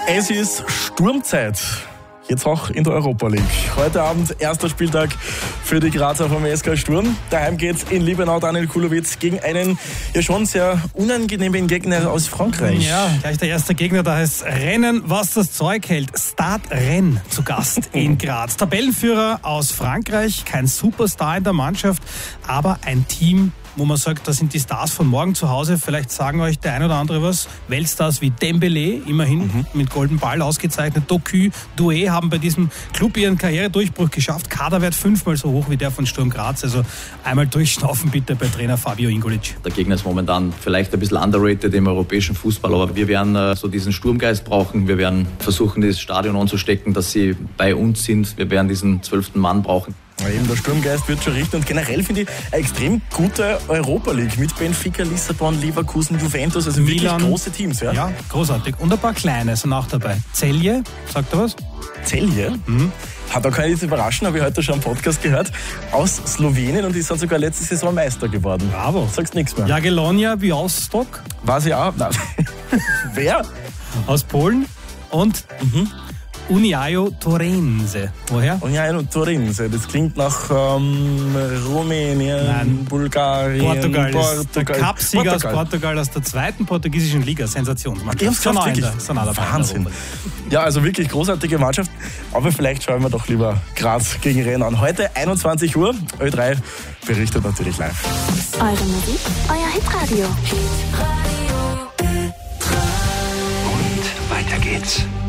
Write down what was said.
Es ist Sturmzeit. Jetzt auch in der Europa League. Heute Abend erster Spieltag für die Grazer vom SK Sturm. Daheim geht's in Liebenau, Daniel Kulowitz, gegen einen ja schon sehr unangenehmen Gegner aus Frankreich. Ja, gleich der erste Gegner, da heißt Rennen, was das Zeug hält. Stade Rennes zu Gast in Graz. Tabellenführer aus Frankreich, kein Superstar in der Mannschaft, aber ein Team, wo man sagt, das sind die Stars von morgen zu Hause. Vielleicht sagen euch der ein oder andere was. Weltstars wie Dembélé, immerhin mit Golden Ball ausgezeichnet. Doku, Doué haben bei diesem Club ihren Karrieredurchbruch geschafft. Kaderwert 5-mal so hoch wie der von Sturm Graz. Also einmal durchschnaufen bitte bei Trainer Fabio Ingolic. Der Gegner ist momentan vielleicht ein bisschen underrated im europäischen Fußball, aber wir werden so diesen Sturmgeist brauchen. Wir werden versuchen, dieses Stadion anzustecken, dass sie bei uns sind. Wir werden diesen 12. Mann brauchen. Ja, eben der Sturmgeist wird schon richten und generell finde ich eine extrem gute Europa League mit Benfica, Lissabon, Leverkusen, Juventus, also Milan. Wirklich große Teams. Ja, großartig. Und ein paar kleine sind auch dabei. Celje, sagt er was? Celje? Da kann ich jetzt überraschen, habe ich heute schon am Podcast gehört, aus Slowenien und ist dann sogar letzte Saison Meister geworden. Bravo. Sagst nichts mehr. Jagiellonia Białystok. Weiß ich auch. Nein. Wer? Aus Polen und Uniaio Torense. Woher? Uniaio Torense, das klingt nach Rumänien, Nein. Bulgarien, Portugal. Der Cupsieger aus Portugal, aus der zweiten portugiesischen Liga. Sensationsmannschaft. Die haben es wirklich. Wahnsinn. Ja, also wirklich großartige Mannschaft. Aber vielleicht schauen wir doch lieber Graz gegen Rennes an. Heute 21 Uhr. Ö3 berichtet natürlich live. Eure Musik, euer Hitradio. Und weiter geht's.